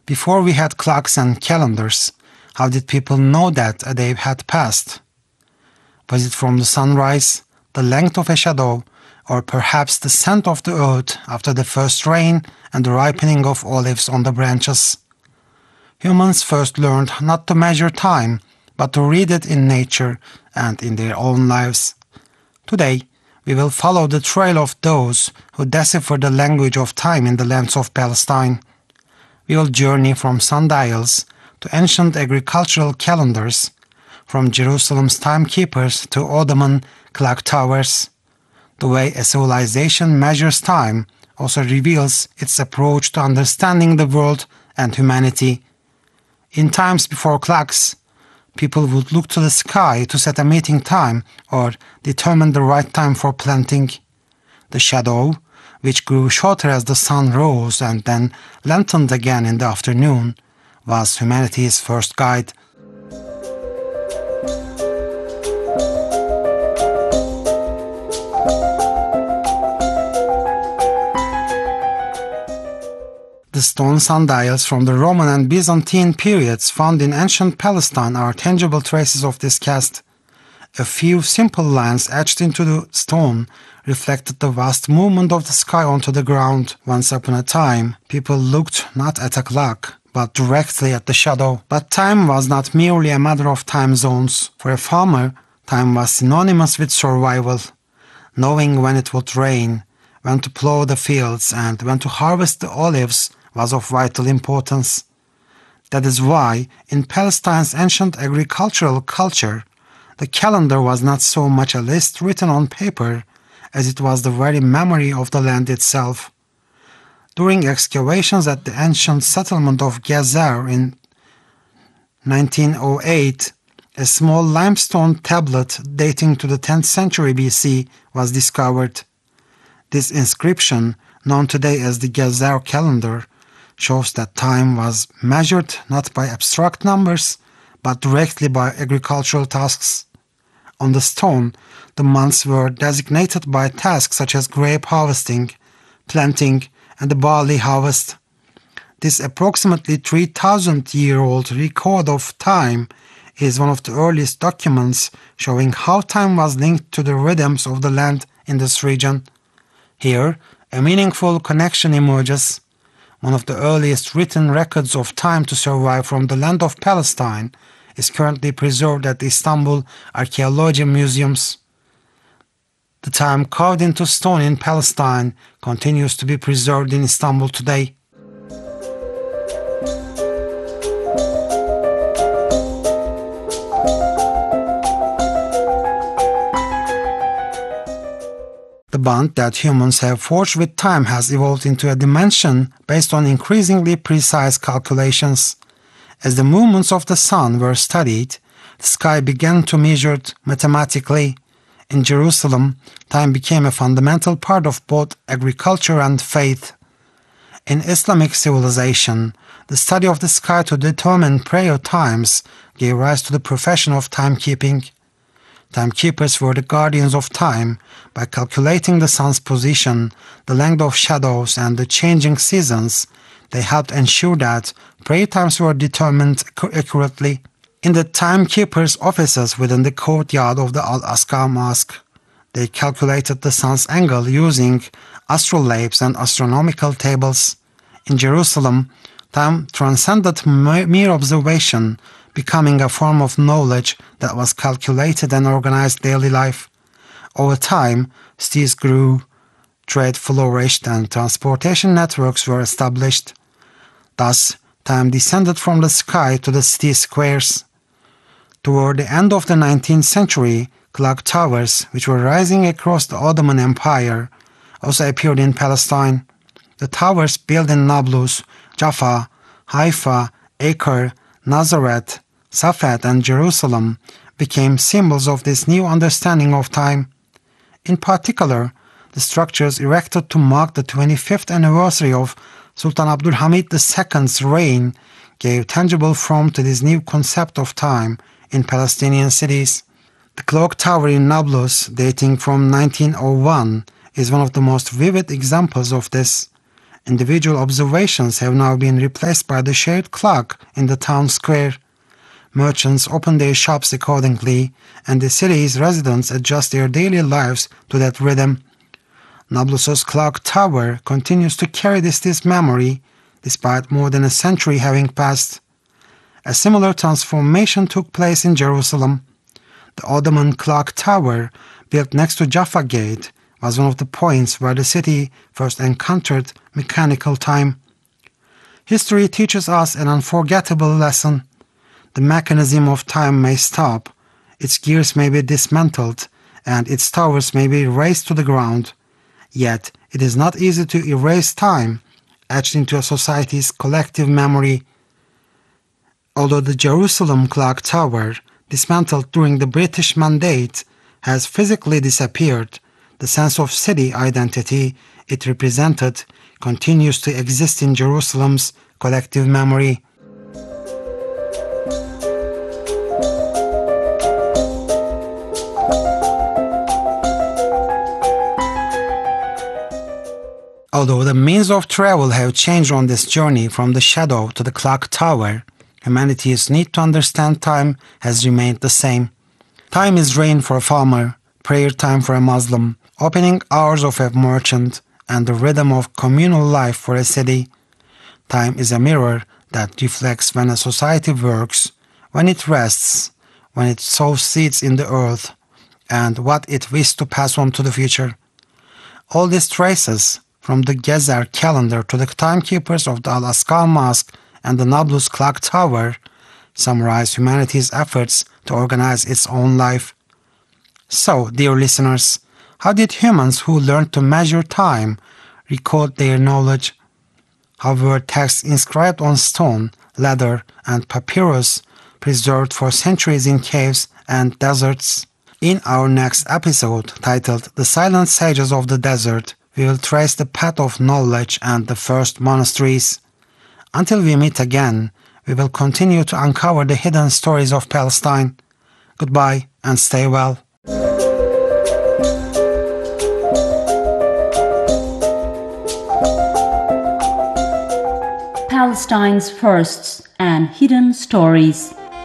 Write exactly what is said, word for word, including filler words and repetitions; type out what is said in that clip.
Before we had clocks and calendars, how did people know that a day had passed? Was it from the sunrise, the length of a shadow, or perhaps the scent of the earth after the first rain and the ripening of olives on the branches? Humans first learned not to measure time, but to read it in nature and in their own lives. Today, we will follow the trail of those who decipher the language of time in the lands of Palestine. We will journey from sundials to ancient agricultural calendars, from Jerusalem's timekeepers to Ottoman clock towers. The way a civilization measures time also reveals its approach to understanding the world and humanity. In times before clocks, people would look to the sky to set a meeting time or determine the right time for planting. The shadow, which grew shorter as the sun rose and then lengthened again in the afternoon, was humanity's first guide. The stone sundials from the Roman and Byzantine periods found in ancient Palestine are tangible traces of this caste. A few simple lines etched into the stone reflected the vast movement of the sky onto the ground. Once upon a time, people looked not at a clock, but directly at the shadow. But time was not merely a matter of time zones. For a farmer, time was synonymous with survival. Knowing when it would rain, when to plow the fields, and when to harvest the olives was of vital importance. That is why, in Palestine's ancient agricultural culture, the calendar was not so much a list written on paper as it was the very memory of the land itself. During excavations at the ancient settlement of Gezer in nineteen oh eight, a small limestone tablet dating to the tenth century B C was discovered. This inscription, known today as the Gezer calendar, shows that time was measured not by abstract numbers, but directly by agricultural tasks. On the stone, the months were designated by tasks such as grape harvesting, planting, and the barley harvest. This approximately three thousand year old record of time is one of the earliest documents showing how time was linked to the rhythms of the land in this region. Here, a meaningful connection emerges. One of the earliest written records of time to survive from the land of Palestine is currently preserved at the Istanbul Archaeology Museums. The time carved into stone in Palestine continues to be preserved in Istanbul today. The bond that humans have forged with time has evolved into a dimension based on increasingly precise calculations. As the movements of the sun were studied, the sky began to be measured mathematically. In Jerusalem, time became a fundamental part of both agriculture and faith. In Islamic civilization, the study of the sky to determine prayer times gave rise to the profession of timekeeping. Timekeepers were the guardians of time by calculating the sun's position, the length of shadows, and the changing seasons. They helped ensure that prayer times were determined accurately. In the timekeepers' offices within the courtyard of the Al-Aqsa Mosque, they calculated the sun's angle using astrolabes and astronomical tables. In Jerusalem, time transcended mere observation, becoming a form of knowledge that was calculated and organized daily life. Over time, cities grew, trade flourished, and transportation networks were established. Thus, time descended from the sky to the city squares. Toward the end of the nineteenth century, clock towers, which were rising across the Ottoman Empire, also appeared in Palestine. The towers built in Nablus, Jaffa, Haifa, Acre, Nazareth, Safed, and Jerusalem became symbols of this new understanding of time. In particular, the structures erected to mark the twenty-fifth anniversary of Sultan Abdulhamid the Second's reign gave tangible form to this new concept of time in Palestinian cities. The clock tower in Nablus, dating from nineteen oh one, is one of the most vivid examples of this. Individual observations have now been replaced by the shared clock in the town square. Merchants open their shops accordingly, and the city's residents adjust their daily lives to that rhythm. Nablus's clock tower continues to carry this, this memory, despite more than a century having passed. A similar transformation took place in Jerusalem. The Ottoman clock tower, built next to Jaffa Gate, was one of the points where the city first encountered mechanical time. History teaches us an unforgettable lesson. The mechanism of time may stop, its gears may be dismantled, and its towers may be razed to the ground. Yet it is not easy to erase time, etched into a society's collective memory. Although the Jerusalem clock tower, dismantled during the British Mandate, has physically disappeared, the sense of city identity it represented continues to exist in Jerusalem's collective memory. Although the means of travel have changed on this journey from the shadow to the clock tower, humanity's need to understand time has remained the same. Time is rain for a farmer, prayer time for a Muslim, opening hours of a merchant, and the rhythm of communal life for a city. Time is a mirror that reflects when a society works, when it rests, when it sows seeds in the earth, and what it wishes to pass on to the future. All these traces, from the Gezer calendar to the timekeepers of the Al-Aqsa Mosque and the Nablus clock tower, summarize humanity's efforts to organize its own life. So, dear listeners, how did humans who learned to measure time record their knowledge? How were texts inscribed on stone, leather, and papyrus preserved for centuries in caves and deserts? In our next episode, titled The Silent Sages of the Desert, we will trace the path of knowledge and the first monasteries. Until we meet again, we will continue to uncover the hidden stories of Palestine. Goodbye and stay well. Palestine's Firsts and Hidden Stories.